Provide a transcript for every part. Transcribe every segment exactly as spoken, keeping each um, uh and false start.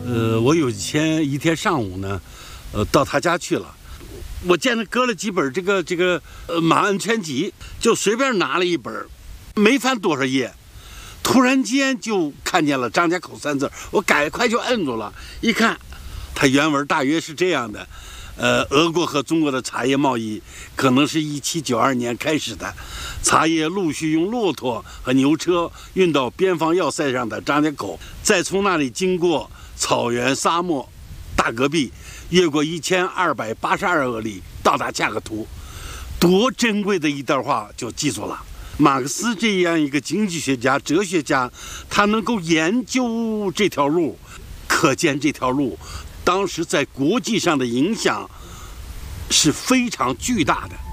呃，我有一天一天上午呢，呃，到他家去了，我见他搁了几本这个这个呃马恩全集，就随便拿了一本，没翻多少页，突然间就看见了张家口三字，我赶快就摁住了，一看，它原文大约是这样的。呃，俄国和中国的茶叶贸易可能是一七九二年开始的，茶叶陆续用骆驼和牛车运到边防要塞上的张家口，再从那里经过草原、沙漠、大戈壁，越过一千二百八十二俄里，到达恰克图。多珍贵的一段话就记住了。马克思这样一个经济学家、哲学家，他能够研究这条路，可见这条路当时在国际上的影响是非常巨大的。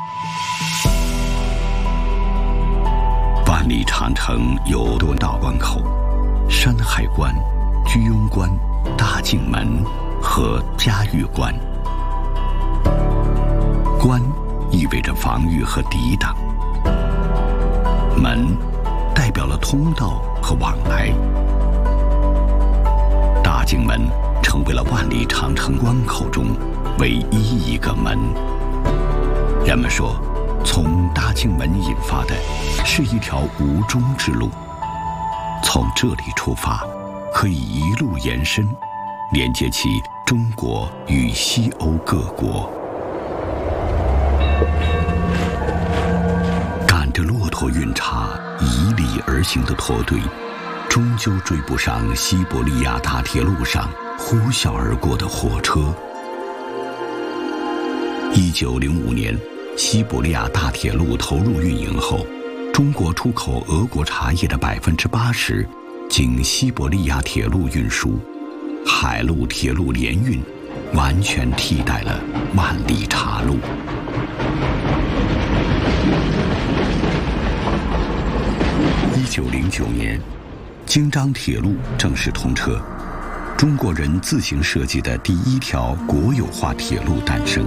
万里长城有多道关口：山海关、居庸关、大境门和嘉峪关。关意味着防御和抵挡，门代表了通道和往来。大境门成为了万里长城关口中唯一一个门。人们说，从大境门引发的是一条无终之路，从这里出发，可以一路延伸，连接起中国与西欧各国。赶着骆驼运茶迤逦而行的驼队，终究追不上西伯利亚大铁路上呼啸而过的火车。一九零五年，西伯利亚大铁路投入运营后，中国出口俄国茶叶的百分之八十经西伯利亚铁路运输，海陆铁路联运完全替代了万里茶路。一九零九年，京张铁路正式通车，中国人自行设计的第一条国有化铁路诞生。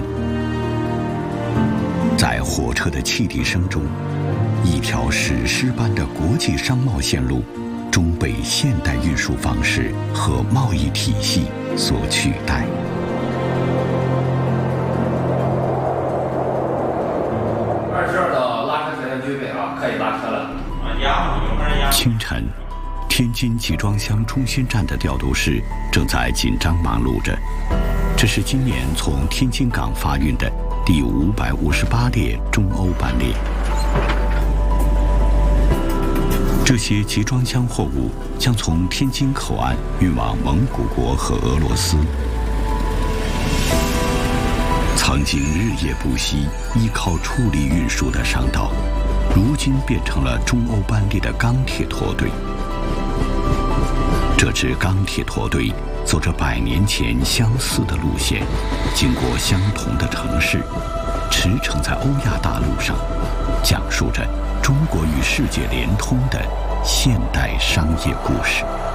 在火车的汽笛声中，一条史诗般的国际商贸线路终被现代运输方式和贸易体系所取代。 二十二到拉车全具备啊，可以拉车了。 清晨，天津集装箱中心站的调度室正在紧张忙碌着。这是今年从天津港发运的第五百五十八列中欧班列。这些集装箱货物将从天津口岸运往蒙古国和俄罗斯。曾经日夜不息、依靠处理运输的商道，如今变成了中欧班列的钢铁驼队。这支钢铁驼队走着百年前相似的路线，经过相同的城市，驰骋在欧亚大陆上，讲述着中国与世界联通的现代商业故事。